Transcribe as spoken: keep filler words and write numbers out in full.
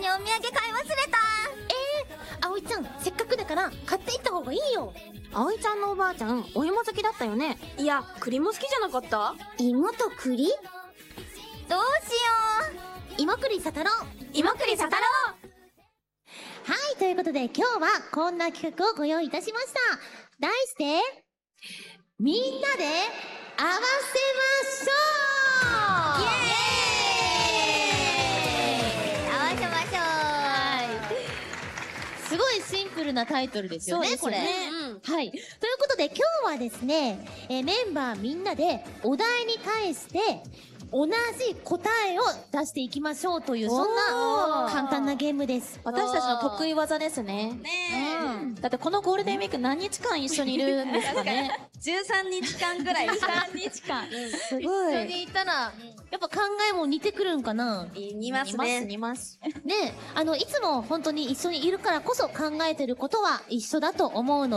お土産買い忘れた。 えー、葵ちゃん、せっかくだから買っていった方がいいよ。葵ちゃんのおばあちゃん、お芋好きだったよね。 いや、栗も好きじゃなかった？ 芋と栗？どうしよう。芋栗佐太郎。 芋栗佐太郎。 はい、ということで今日はこんな企画をご用意いたしました。題して、みんなで合わせましょう。 イエーイ。合わせましょう。すごいシンプルなタイトルですよね、これ。 うん、 はい。ということで今日はですね、えー、メンバーみんなでお題に対して同じ答えを出していきましょうという、そんな簡単なゲームです。 私たちの得意技ですね。 ねえ、うん、だってこのゴールデンウィーク何日間一緒にいるんですかね。 じゅうさんにちかんぐらい。じゅうさんにちかん。 すごい。 一緒にいたら、やっぱ考えも似てくるんかな？ 似ますね。 似ます。 ね、あの、いつも本当に一緒にいるからこそ考えてることは一緒だと思うので、